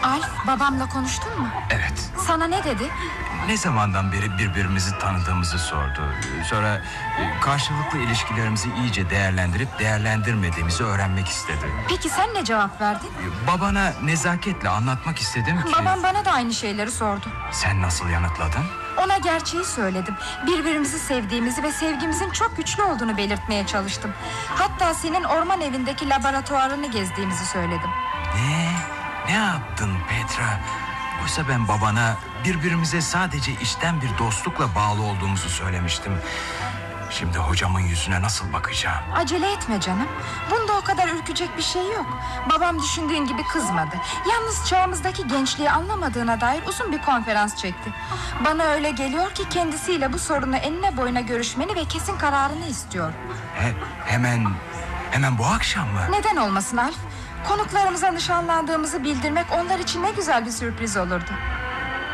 Alf, babamla konuştun mu? Evet. Sana ne dedi? Ne zamandan beri birbirimizi tanıdığımızı sordu. Sonra karşılıklı ilişkilerimizi iyice değerlendirip değerlendirmediğimizi öğrenmek istedi. Peki sen ne cevap verdin? Babana nezaketle anlatmak istedim ki... Babam bana da aynı şeyleri sordu. Sen nasıl yanıtladın? Ona gerçeği söyledim. Birbirimizi sevdiğimizi ve sevgimizin çok güçlü olduğunu belirtmeye çalıştım. Hatta senin orman evindeki laboratuvarını gezdiğimizi söyledim. Ne yaptın Petra? Oysa ben babana birbirimize sadece içten bir dostlukla bağlı olduğumuzu söylemiştim. Şimdi hocamın yüzüne nasıl bakacağım? Acele etme canım. Bunda o kadar ürkecek bir şey yok. Babam düşündüğün gibi kızmadı. Yalnız çağımızdaki gençliği anlamadığına dair uzun bir konferans çekti. Bana öyle geliyor ki kendisiyle bu sorunu enine boyuna görüşmeni ve kesin kararını istiyor. Hemen bu akşam mı? Neden olmasın Alf? Konuklarımıza nişanlandığımızı bildirmek onlar için ne güzel bir sürpriz olurdu.